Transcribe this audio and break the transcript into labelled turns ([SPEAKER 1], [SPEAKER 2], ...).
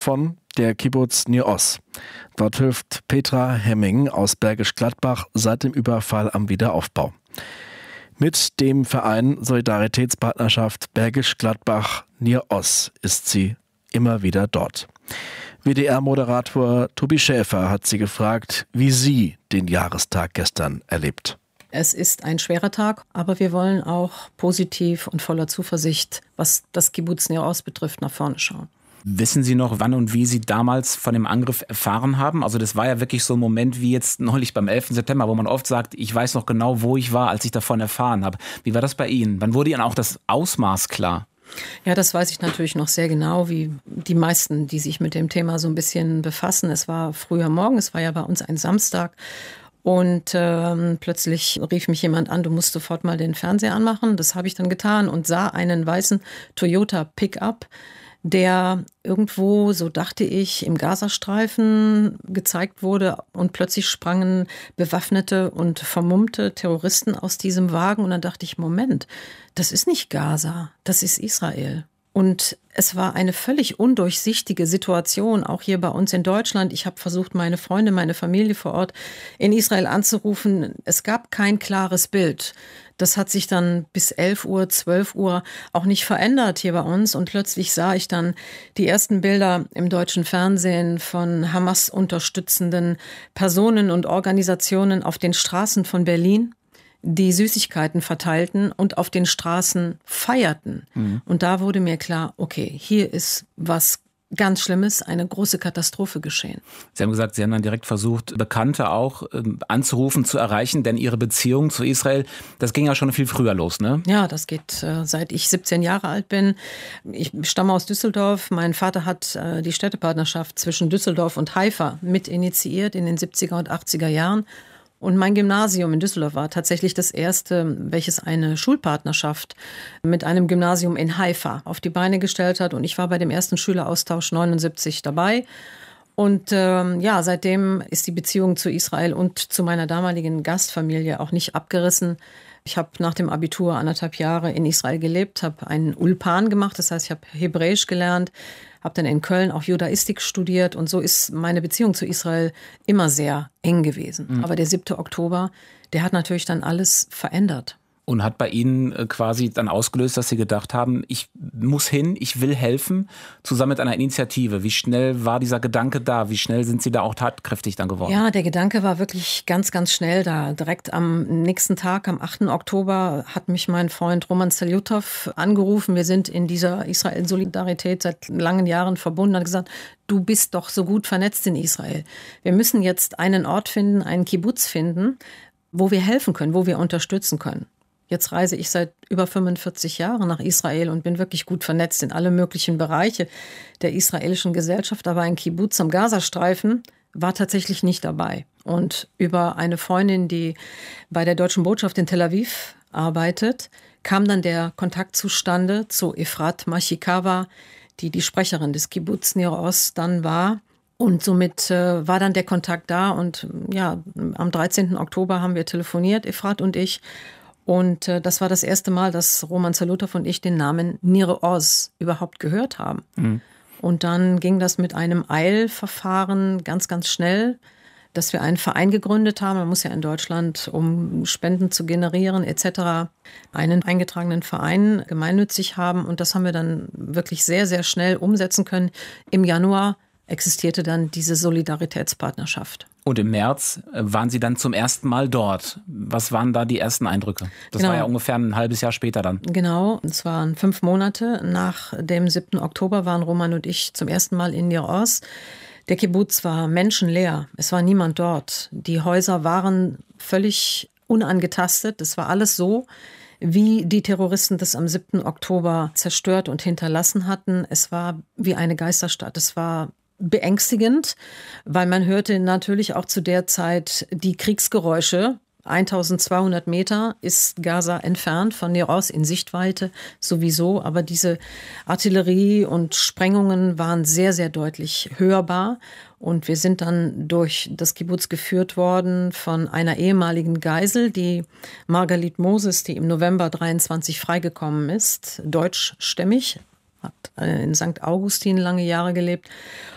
[SPEAKER 1] davon der Kibbuz Nir Oz. Dort hilft Petra Hemming aus Bergisch Gladbach seit dem Überfall am Wiederaufbau. Mit dem Verein Solidaritätspartnerschaft Bergisch Gladbach Nir Oz ist sie immer wieder dort. WDR-Moderator Tobi Schäfer hat sie gefragt, wie sie den Jahrestag gestern erlebt.
[SPEAKER 2] Es ist ein schwerer Tag, aber wir wollen auch positiv und voller Zuversicht, was das Kibbuz Nir Oz betrifft, nach vorne schauen.
[SPEAKER 3] Wissen Sie noch, wann und wie Sie damals von dem Angriff erfahren haben? Also das war ja wirklich so ein Moment wie jetzt neulich beim 11. September, wo man oft sagt, ich weiß noch genau, wo ich war, als ich davon erfahren habe. Wie war das bei Ihnen? Wann wurde Ihnen auch das Ausmaß klar?
[SPEAKER 2] Ja, das weiß ich natürlich noch sehr genau, wie die meisten, die sich mit dem Thema so ein bisschen befassen. Es war früher Morgen, es war ja bei uns ein Samstag. Und plötzlich rief mich jemand an, du musst sofort mal den Fernseher anmachen. Das habe ich dann getan und sah einen weißen Toyota Pickup, der irgendwo, so dachte ich, im Gazastreifen gezeigt wurde und plötzlich sprangen bewaffnete und vermummte Terroristen aus diesem Wagen und dann dachte ich, Moment, das ist nicht Gaza, das ist Israel. Und es war eine völlig undurchsichtige Situation, auch hier bei uns in Deutschland. Ich habe versucht, meine Freunde, meine Familie vor Ort in Israel anzurufen. Es gab kein klares Bild. Das hat sich dann bis 11 Uhr, 12 Uhr auch nicht verändert hier bei uns. Und plötzlich sah ich dann die ersten Bilder im deutschen Fernsehen von Hamas unterstützenden Personen und Organisationen auf den Straßen von Berlin, die Süßigkeiten verteilten und auf den Straßen feierten. Mhm. Und da wurde mir klar, okay, hier ist was ganz Schlimmes, eine große Katastrophe geschehen.
[SPEAKER 3] Sie haben gesagt, Sie haben dann direkt versucht, Bekannte auch anzurufen, zu erreichen, denn Ihre Beziehung zu Israel, das ging ja schon viel früher los, ne?
[SPEAKER 2] Ja, das geht seit ich 17 Jahre alt bin. Ich stamme aus Düsseldorf. Mein Vater hat die Städtepartnerschaft zwischen Düsseldorf und Haifa mit initiiert in den 70er und 80er Jahren. Und mein Gymnasium in Düsseldorf war tatsächlich das erste, welches eine Schulpartnerschaft mit einem Gymnasium in Haifa auf die Beine gestellt hat. Und ich war bei dem ersten Schüleraustausch 79 dabei. Und seitdem ist die Beziehung zu Israel und zu meiner damaligen Gastfamilie auch nicht abgerissen. Ich habe nach dem Abitur 1,5 Jahre in Israel gelebt, habe einen Ulpan gemacht, das heißt, ich habe Hebräisch gelernt, habe dann in Köln auch Judaistik studiert und so ist meine Beziehung zu Israel immer sehr eng gewesen. Mhm. Aber der 7. Oktober, der hat natürlich dann alles verändert.
[SPEAKER 3] Und hat bei Ihnen quasi dann ausgelöst, dass Sie gedacht haben, ich muss hin, ich will helfen, zusammen mit einer Initiative. Wie schnell war dieser Gedanke da? Wie schnell sind Sie da auch tatkräftig dann geworden?
[SPEAKER 2] Ja, der Gedanke war wirklich ganz, ganz schnell da. Direkt am nächsten Tag, am 8. Oktober, hat mich mein Freund Roman Seljutov angerufen. Wir sind in dieser Israel-Solidarität seit langen Jahren verbunden. Er hat gesagt, du bist doch so gut vernetzt in Israel. Wir müssen jetzt einen Ort finden, einen Kibbuz finden, wo wir helfen können, wo wir unterstützen können. Jetzt reise ich seit über 45 Jahren nach Israel und bin wirklich gut vernetzt in alle möglichen Bereiche der israelischen Gesellschaft. Aber ein Kibbuz am Gazastreifen war tatsächlich nicht dabei. Und über eine Freundin, die bei der Deutschen Botschaft in Tel Aviv arbeitet, kam dann der Kontakt zustande zu Efrat Machikawa, die Sprecherin des Kibbuz Nir Oz dann war. Und somit war dann der Kontakt da. Und ja, am 13. Oktober haben wir telefoniert, Efrat und ich. Und das war das erste Mal, dass Roman Seljutov und ich den Namen Nir Oz überhaupt gehört haben. Mhm. Und dann ging das mit einem Eilverfahren ganz, ganz schnell, dass wir einen Verein gegründet haben. Man muss ja in Deutschland, um Spenden zu generieren etc., einen eingetragenen Verein gemeinnützig haben. Und das haben wir dann wirklich sehr, sehr schnell umsetzen können. Im Januar existierte dann diese Solidaritätspartnerschaft.
[SPEAKER 3] Und im März waren Sie dann zum ersten Mal dort. Was waren da die ersten Eindrücke? Das war ja ungefähr ein halbes Jahr später dann.
[SPEAKER 2] Genau, es waren 5 Monate. Nach dem 7. Oktober waren Roman und ich zum ersten Mal in Nir Oz. Der Kibbuz war menschenleer. Es war niemand dort. Die Häuser waren völlig unangetastet. Es war alles so, wie die Terroristen das am 7. Oktober zerstört und hinterlassen hatten. Es war wie eine Geisterstadt. Es war beängstigend, weil man hörte natürlich auch zu der Zeit die Kriegsgeräusche. 1200 Meter ist Gaza entfernt von Nir Oz in Sichtweite sowieso, aber diese Artillerie und Sprengungen waren sehr, sehr deutlich hörbar. Und wir sind dann durch das Kibbuz geführt worden von einer ehemaligen Geisel, die Margalit Moses, die im November 23 freigekommen ist, deutschstämmig, hat in St. Augustin lange Jahre gelebt.